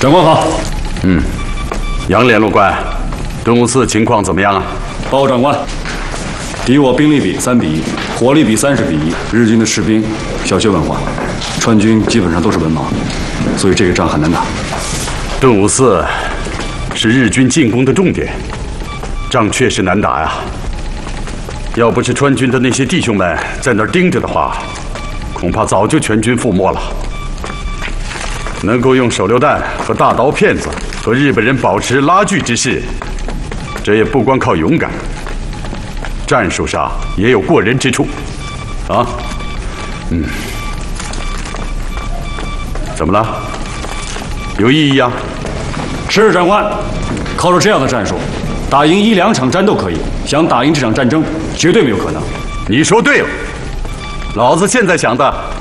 长官好。 杨联络官，顿悟寺情况怎么样啊？ 报告长官，敌我兵力比3比1，火力比30比1。日军的士兵小学文化，川军基本上都是文盲，所以这个仗很难打。 顿悟寺是日军进攻的重点，仗确实难打呀。要不是川军的那些弟兄们在那儿盯着的话，恐怕早就全军覆没了。能够用手榴弹和大刀片子和日本人保持拉锯之势，这也不光靠勇敢，战术上也有过人之处，啊，怎么了？有异议啊？ 是长官，靠着这样的战术，打赢1、2场战斗可以，想打赢这场战争绝对没有可能。 你说对了，老子现在想的